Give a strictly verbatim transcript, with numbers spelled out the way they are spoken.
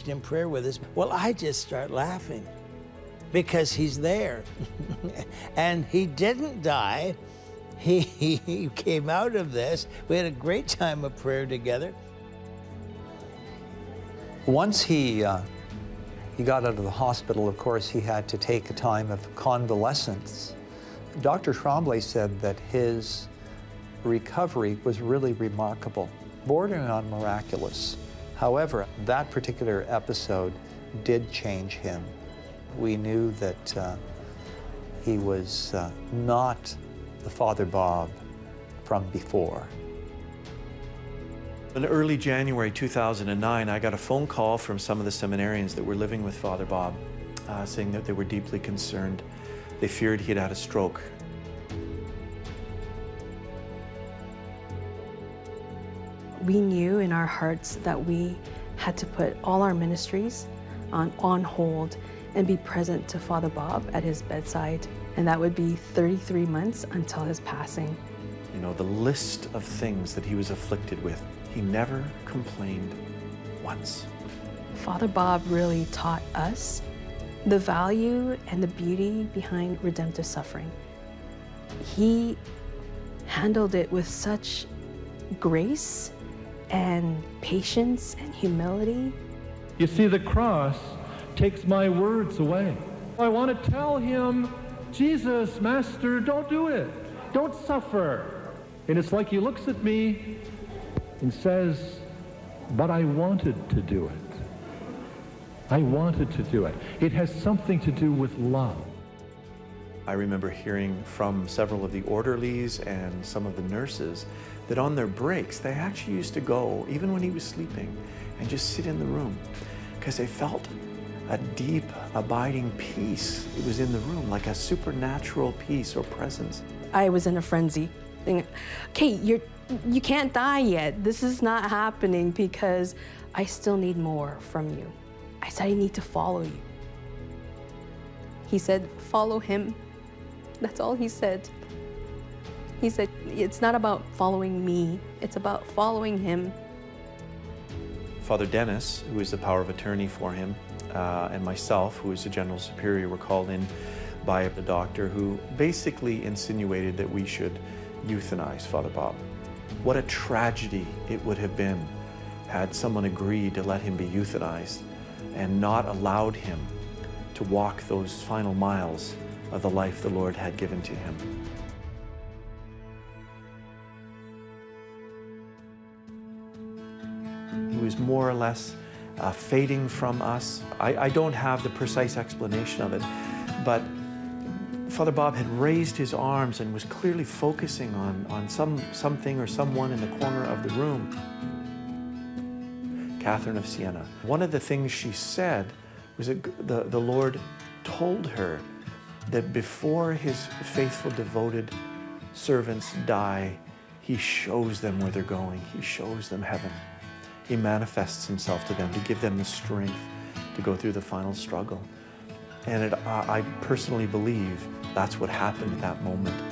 in prayer with us. Well, I just start laughing because he's there. And he didn't die. He, he came out of this. We had a great time of prayer together. Once he, uh, he got out of the hospital, of course, he had to take a time of convalescence. Doctor Tremblay said that his recovery was really remarkable, bordering on miraculous. However, that particular episode did change him. We knew that uh, he was uh, not the Father Bob from before. In early January two thousand nine, I got a phone call from some of the seminarians that were living with Father Bob, uh, saying that they were deeply concerned. They feared he'd had a stroke. We knew in our hearts that we had to put all our ministries on, on hold and be present to Father Bob at his bedside. And that would be thirty-three months until his passing. You know, the list of things that he was afflicted with, he never complained once. Father Bob really taught us the value and the beauty behind redemptive suffering. He handled it with such grace and patience and humility. You see, the cross takes my words away. I want to tell him, Jesus, Master, don't do it. Don't suffer. And it's like he looks at me and says, but I wanted to do it. I wanted to do it. It has something to do with love. I remember hearing from several of the orderlies and some of the nurses that on their breaks, they actually used to go, even when he was sleeping, and just sit in the room because they felt a deep, abiding peace. It was in the room, like a supernatural peace or presence. I was in a frenzy. Thinking, okay, you're, you can't die yet. This is not happening because I still need more from you. I said, I need to follow you. He said, follow him. That's all he said. He said, it's not about following me, it's about following him. Father Dennis, who is the power of attorney for him, uh, and myself, who is the General Superior, were called in by the doctor who basically insinuated that we should euthanize Father Bob. What a tragedy it would have been had someone agreed to let him be euthanized and not allowed him to walk those final miles of the life the Lord had given to him. He was more or less uh, fading from us. I, I don't have the precise explanation of it, but Father Bob had raised his arms and was clearly focusing on, on some, something or someone in the corner of the room. Catherine of Siena. One of the things she said was that the, the Lord told her that before his faithful, devoted servants die, he shows them where they're going. He shows them heaven. He manifests himself to them to give them the strength to go through the final struggle. And it, I personally believe that's what happened at that moment.